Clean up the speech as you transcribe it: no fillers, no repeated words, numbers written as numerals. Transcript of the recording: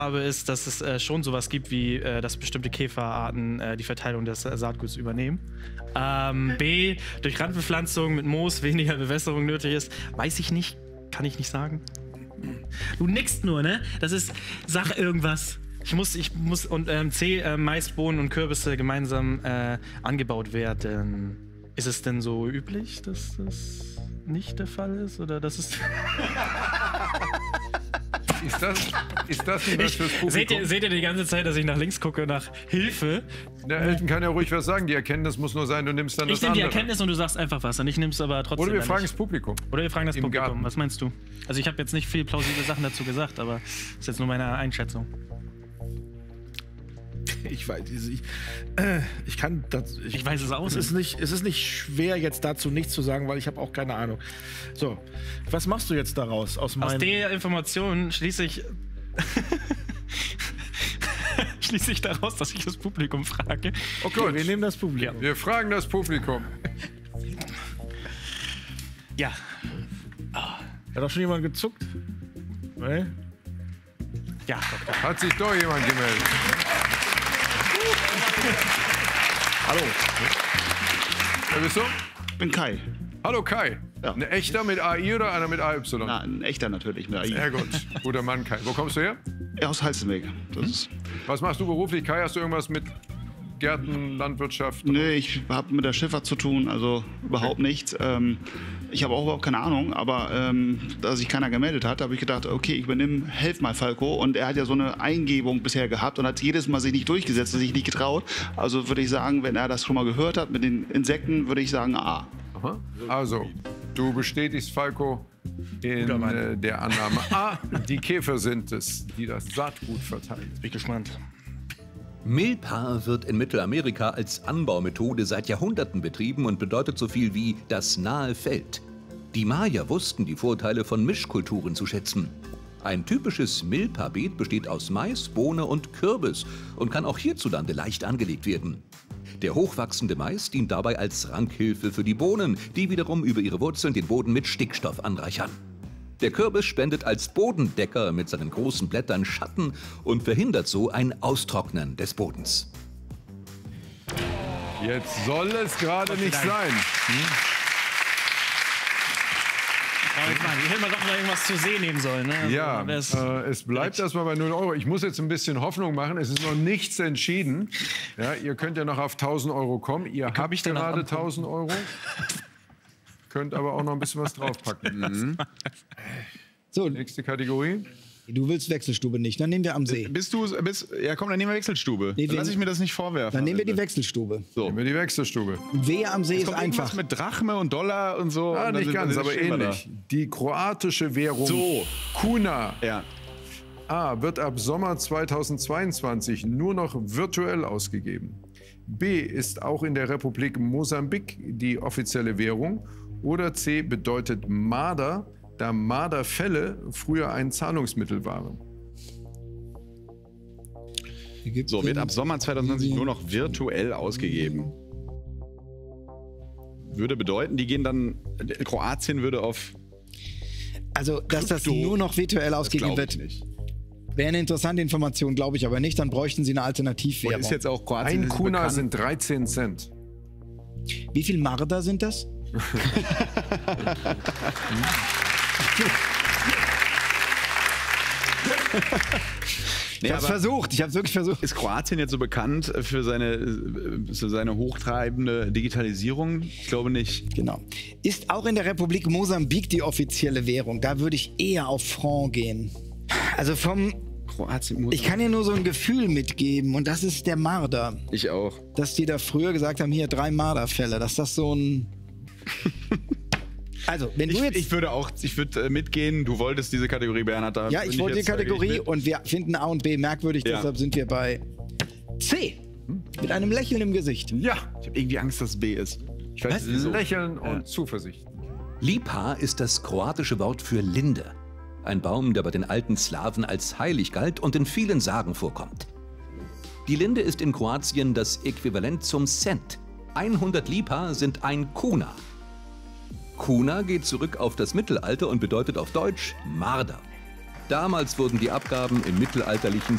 habe, ist, dass es schon sowas gibt, wie dass bestimmte Käferarten die Verteilung des Saatguts übernehmen. B, durch Randbepflanzung mit Moos weniger Bewässerung nötig ist. Weiß ich nicht, kann ich nicht sagen. Du nickst nur, ne? Das ist, sag irgendwas. Ich muss und C, Mais, Bohnen und Kürbisse gemeinsam angebaut werden. Ist es denn so üblich, dass das nicht der Fall ist? Oder dass es... Ist das nicht was fürs Publikum? Seht ihr die ganze Zeit, dass ich nach links gucke, nach Hilfe? Der Elton kann ja ruhig was sagen. Die Erkenntnis muss nur sein, du nimmst dann das andere. Ich nehme die Erkenntnis und du sagst einfach was. Und ich nehme es aber trotzdem. Oder wir fragen das Publikum. Oder wir fragen das Publikum. Garten. Was meinst du? Also ich habe jetzt nicht viel plausible Sachen dazu gesagt, aber das ist jetzt nur meine Einschätzung. Ich weiß, ich kann das. Ich weiß es auch Es ist nicht schwer, jetzt dazu nichts zu sagen, weil ich habe auch keine Ahnung. So, was machst du jetzt daraus? Aus der Information schließe ich daraus, dass ich das Publikum frage. Okay, wir nehmen das Publikum. Wir fragen das Publikum. Ja. Hat doch schon jemand gezuckt? Nee? Ja. Hat sich doch jemand gemeldet. Hallo. Wer bist du? Ich bin Kai. Hallo Kai. Ja. Ein echter mit AI oder einer mit AY? Na, ein echter natürlich mit AI. Sehr gut. Guter Mann, Kai. Wo kommst du her? Ja, aus Halstenweg. Das ist Was machst du beruflich, Kai? Hast du irgendwas mit Gärten, Landwirtschaft? Nee, ich habe mit der Schifffahrt zu tun, also überhaupt nichts. Ich habe auch überhaupt keine Ahnung, aber da sich keiner gemeldet hat, habe ich gedacht, okay, ich übernehme, helf mal Falco. Und er hat ja so eine Eingebung bisher gehabt und hat jedes Mal sich nicht durchgesetzt, sich nicht getraut. Also würde ich sagen, wenn er das schon mal gehört hat mit den Insekten, würde ich sagen, A. Aha. Also, du bestätigst Falco in der Annahme A. Die Käfer sind es, die das Saatgut verteilen. Bin ich gespannt. Milpa wird in Mittelamerika als Anbaumethode seit Jahrhunderten betrieben und bedeutet so viel wie das nahe Feld. Die Maya wussten die Vorteile von Mischkulturen zu schätzen. Ein typisches Milpa-Beet besteht aus Mais, Bohne und Kürbis und kann auch hierzulande leicht angelegt werden. Der hochwachsende Mais dient dabei als Rankhilfe für die Bohnen, die wiederum über ihre Wurzeln den Boden mit Stickstoff anreichern. Der Kürbis spendet als Bodendecker mit seinen großen Blättern Schatten und verhindert so ein Austrocknen des Bodens. Jetzt soll es gerade nicht sein. Ich hätte mal doch noch irgendwas zu sehen nehmen sollen. Ne? Also, Ja, es bleibt erstmal bei 0 Euro. Ich muss jetzt ein bisschen Hoffnung machen. Es ist noch nichts entschieden. Ja, ihr könnt ja noch auf 1.000 Euro kommen. Ihr habt gerade 1.000 Euro. Könnt aber auch noch ein bisschen was draufpacken. So, nächste Kategorie. Du willst Wechselstube nicht, dann nehmen wir am See. Ja komm, dann nehmen wir Wechselstube. Nee, dann lass ich mir das nicht vorwerfen. Dann nehmen wir die Wechselstube. So. Nehmen wir die Wechselstube. Wehe am See ist Kommt einfach. mit Drachme und Dollar und so. Ah, und nicht ganz, aber ähnlich. Die kroatische Währung Kuna A wird ab Sommer 2022 nur noch virtuell ausgegeben. B ist auch in der Republik Mosambik die offizielle Währung. Oder C bedeutet Marder, da Marderfelle früher ein Zahlungsmittel waren. So, wird ab Sommer 2020 nur noch virtuell ausgegeben. Würde bedeuten, die gehen dann, Kroatien würde auf Also, dass das nur noch virtuell ausgegeben wird, wäre eine interessante Information, glaube ich aber nicht. Dann bräuchten sie eine Alternativwährung. Und ist jetzt auch Kroatien ein Kuna sind 13 Cent. Wie viel Marder sind das? Ich hab's versucht, ich hab's wirklich versucht. Ist Kroatien jetzt so bekannt für seine hochtreibende Digitalisierung? Ich glaube nicht. Genau. Ist auch in der Republik Mosambik die offizielle Währung? Da würde ich eher auf Franc gehen. Also vom Kroatien, ich kann dir nur so ein Gefühl mitgeben und das ist der Marder. Ich auch. Dass die da früher gesagt haben, hier 3 Marderfälle, dass das so ein... Also, wenn du jetzt... Ich würde mitgehen, du wolltest diese Kategorie, Bernhard. Ja, ich wollte die Kategorie und wir finden A und B merkwürdig, deshalb sind wir bei C. Mit einem Lächeln im Gesicht. Ja. Ich habe irgendwie Angst, dass es B ist. Ich weiß nicht, wieso. Lächeln und Zuversicht. Lipa ist das kroatische Wort für Linde. Ein Baum, der bei den alten Slawen als heilig galt und in vielen Sagen vorkommt. Die Linde ist in Kroatien das Äquivalent zum Cent. 100 Lipa sind ein Kuna. Kuna geht zurück auf das Mittelalter und bedeutet auf Deutsch Marder. Damals wurden die Abgaben in mittelalterlichen